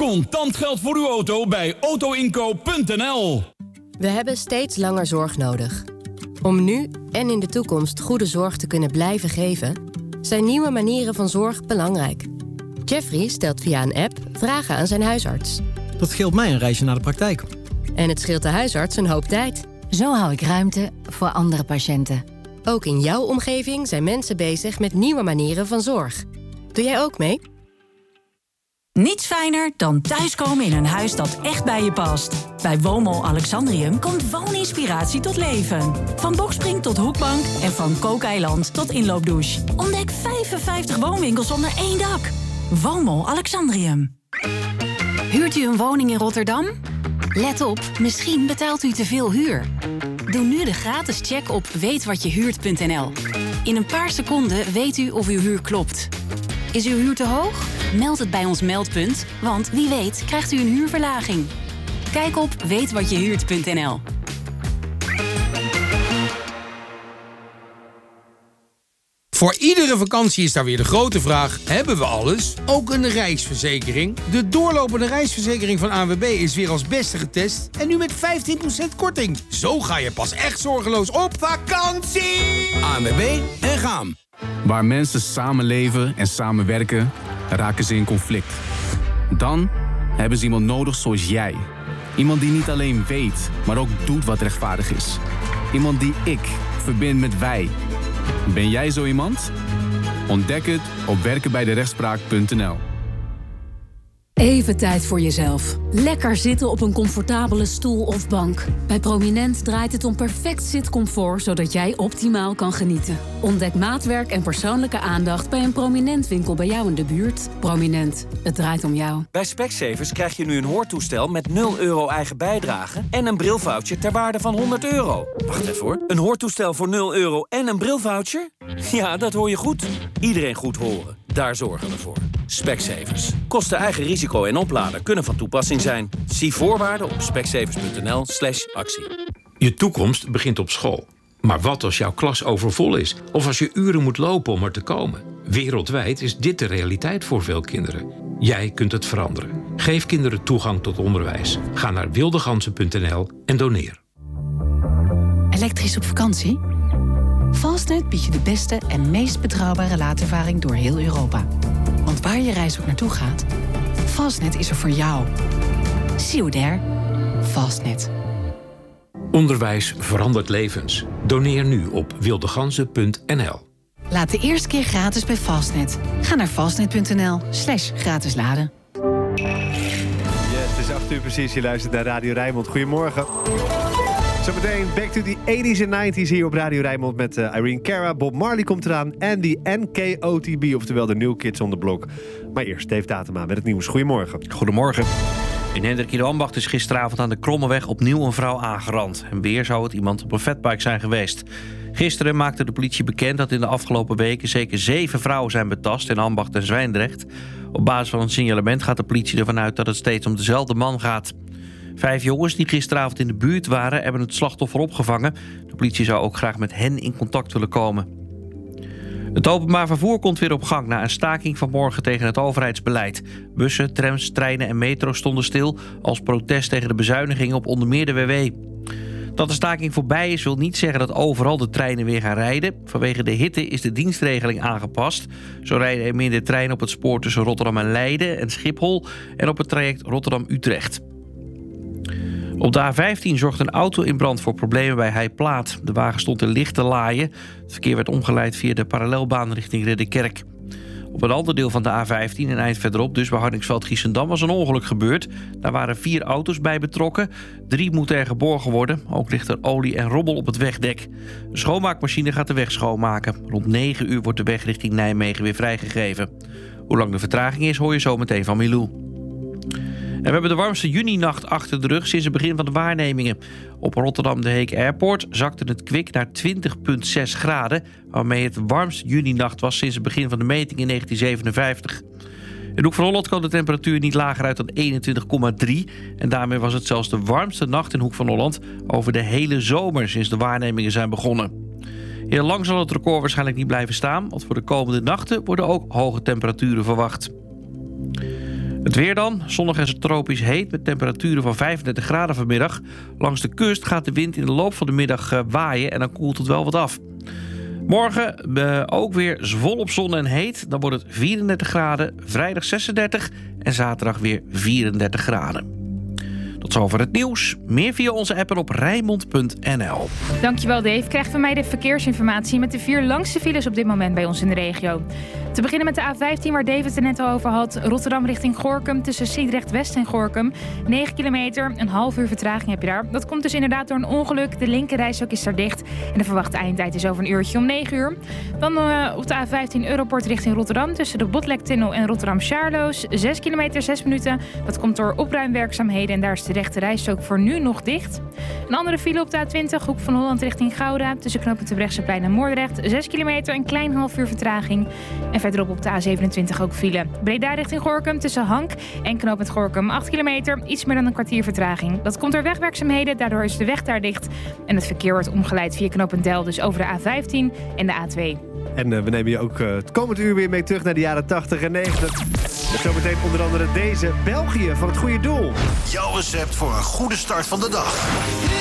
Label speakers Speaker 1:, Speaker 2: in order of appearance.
Speaker 1: Contant geld voor uw auto bij autoinkoop.nl.
Speaker 2: We hebben steeds langer zorg nodig. Om nu en in de toekomst goede zorg te kunnen blijven geven, zijn nieuwe manieren van zorg belangrijk. Jeffrey stelt via een app vragen aan zijn huisarts.
Speaker 3: Dat scheelt mij een reisje naar de praktijk.
Speaker 2: En het scheelt de huisarts een hoop tijd.
Speaker 4: Zo hou ik ruimte voor andere patiënten.
Speaker 2: Ook in jouw omgeving zijn mensen bezig met nieuwe manieren van zorg. Doe jij ook mee?
Speaker 5: Niets fijner dan thuiskomen in een huis dat echt bij je past. Bij Woonmol Alexandrium komt wooninspiratie tot leven. Van Boxspring tot hoekbank en van kookeiland tot inloopdouche. Ontdek 55 woonwinkels onder één dak. Woonmol Alexandrium.
Speaker 4: Huurt u een woning in Rotterdam? Let op, misschien betaalt u te veel huur. Doe nu de gratis check op weetwatjehuurt.nl. In een paar seconden weet u of uw huur klopt. Is uw huur te hoog? Meld het bij ons meldpunt, want wie weet krijgt u een huurverlaging. Kijk op weetwatjehuurt.nl.
Speaker 6: Voor iedere vakantie is daar weer de grote vraag: hebben we alles? Ook een reisverzekering? De doorlopende reisverzekering van ANWB is weer als beste getest en nu met 15% korting. Zo ga je pas echt zorgeloos op vakantie! ANWB en gaan.
Speaker 7: Waar mensen samenleven en samenwerken, raken ze in conflict. Dan hebben ze iemand nodig zoals jij. Iemand die niet alleen weet, maar ook doet wat rechtvaardig is. Iemand die ik verbind met wij. Ben jij zo iemand? Ontdek het op werkenbijderechtspraak.nl.
Speaker 8: Even tijd voor jezelf. Lekker zitten op een comfortabele stoel of bank. Bij Prominent draait het om perfect zitcomfort, zodat jij optimaal kan genieten. Ontdek maatwerk en persoonlijke aandacht bij een Prominent winkel bij jou in de buurt. Prominent, het draait om jou.
Speaker 9: Bij Specsavers krijg je nu een hoortoestel met 0 euro eigen bijdrage en een brilvoucher ter waarde van €100. Wacht even hoor, een hoortoestel voor 0 euro en een brilvoucher? Ja, dat hoor je goed. Iedereen goed horen. Daar zorgen we voor. Specsavers. Kosten eigen risico en oplader kunnen van toepassing zijn. Zie voorwaarden op specsavers.nl/actie.
Speaker 10: Je toekomst begint op school. Maar wat als jouw klas overvol is? Of als je uren moet lopen om er te komen? Wereldwijd is dit de realiteit voor veel kinderen. Jij kunt het veranderen. Geef kinderen toegang tot onderwijs. Ga naar wildegansen.nl en doneer.
Speaker 11: Elektrisch op vakantie? Fastnet biedt je de beste en meest betrouwbare laadervaring door heel Europa. Want waar je reis ook naartoe gaat, Fastnet is er voor jou. See you there. Fastnet.
Speaker 10: Onderwijs verandert levens. Doneer nu op wildegansen.nl.
Speaker 11: Laat de eerste keer gratis bij Fastnet. Ga naar fastnet.nl/gratis laden.
Speaker 12: Yes, het is 8 uur precies. Je luistert naar Radio Rijnmond. Goedemorgen. Zometeen back to the 80s en 90s hier op Radio Rijnmond met Irene Cara. Bob Marley komt eraan en die NKOTB, oftewel de New Kids on the Block. Maar eerst Dave Datema met het nieuws. Goedemorgen.
Speaker 13: Goedemorgen. In Hendrik in Ambacht is gisteravond aan de Krommeweg opnieuw een vrouw aangerand. En weer zou het iemand op een fatbike zijn geweest. Gisteren maakte de politie bekend dat in de afgelopen weken zeker 7 vrouwen zijn betast in Ambacht en Zwijndrecht. Op basis van een signalement gaat de politie ervan uit dat het steeds om dezelfde man gaat. 5 jongens die gisteravond in de buurt waren, hebben het slachtoffer opgevangen. De politie zou ook graag met hen in contact willen komen. Het openbaar vervoer komt weer op gang na een staking vanmorgen tegen het overheidsbeleid. Bussen, trams, treinen en metro stonden stil als protest tegen de bezuinigingen op onder meer de WW. Dat de staking voorbij is wil niet zeggen dat overal de treinen weer gaan rijden. Vanwege de hitte is de dienstregeling aangepast. Zo rijden er minder treinen op het spoor tussen Rotterdam en Leiden en Schiphol en op het traject Rotterdam-Utrecht. Op de A15 zorgt een auto in brand voor problemen bij Heijplaat. De wagen stond in licht te laaien. Het verkeer werd omgeleid via de parallelbaan richting Ridderkerk. Op een ander deel van de A15, een eind verderop, dus bij Hardingsveld-Giessendam, was een ongeluk gebeurd. Daar waren 4 auto's bij betrokken. 3 moeten er geborgen worden. Ook ligt er olie en rommel op het wegdek. Een schoonmaakmachine gaat de weg schoonmaken. Rond 9 uur wordt de weg richting Nijmegen weer vrijgegeven. Hoe lang de vertraging is, hoor je zo meteen van Milou. En we hebben de warmste juninacht achter de rug sinds het begin van de waarnemingen. Op Rotterdam de Heek Airport zakte het kwik naar 20,6 graden... waarmee het warmste juninacht was sinds het begin van de meting in 1957. In Hoek van Holland kwam de temperatuur niet lager uit dan 21,3... en daarmee was het zelfs de warmste nacht in Hoek van Holland... over de hele zomer sinds de waarnemingen zijn begonnen. Heel lang zal het record waarschijnlijk niet blijven staan... want voor de komende nachten worden ook hoge temperaturen verwacht. Het weer dan. Zonnig en tropisch heet met temperaturen van 35 graden vanmiddag. Langs de kust gaat de wind in de loop van de middag waaien en dan koelt het wel wat af. Morgen ook weer volop zon en heet. Dan wordt het 34 graden, vrijdag 36 en zaterdag weer 34 graden. Tot zover het nieuws. Meer via onze app en op Rijnmond.nl.
Speaker 14: Dankjewel Dave. Krijgt van mij de verkeersinformatie met de 4 langste files op dit moment bij ons in de regio. Te beginnen met de A15 waar David het net al over had. Rotterdam richting Gorinchem tussen Sliedrecht West en Gorinchem. 9 kilometer, een half uur vertraging heb je daar. Dat komt dus inderdaad door een ongeluk. De linkerrijstrook is daar dicht. En de verwachte eindtijd is over een uurtje om 9 uur. Dan op de A15 Europort richting Rotterdam tussen de Botlektunnel en Rotterdam-Charloes. 6 kilometer, 6 minuten. Dat komt door opruimwerkzaamheden en daar is de rechterrijstrook voor nu nog dicht. Een andere file op de A20, Hoek van Holland richting Gouda. Tussen knooppunt Terbrechtseplein en Moordrecht. 6 kilometer, een klein half uur vertraging. En verderop op de A27 ook file. Breda richting Gorinchem tussen Hank en knooppunt Gorinchem. 8 kilometer, iets meer dan een kwartier vertraging. Dat komt door wegwerkzaamheden, daardoor is de weg daar dicht. En het verkeer wordt omgeleid via knooppunt Del, dus over de A15 en de A2.
Speaker 12: En we nemen je ook het komend uur weer mee terug naar de jaren 80 en 90. Met zometeen onder andere deze België van het goede doel.
Speaker 15: Jouw recept voor een goede start van de dag.